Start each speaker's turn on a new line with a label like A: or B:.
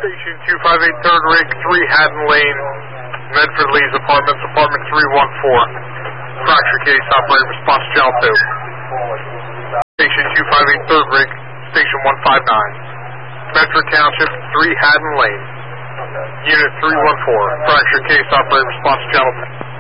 A: Station 258 3rd Rig, 3 Haddon Lane, Medford Lee's Apartments, Apartment 314. Fracture case, operator response channel 2. Station 258 3rd Rig, Station 159. Medford Township, 3 Haddon Lane. Unit 314. Fracture case, operator response channel 2.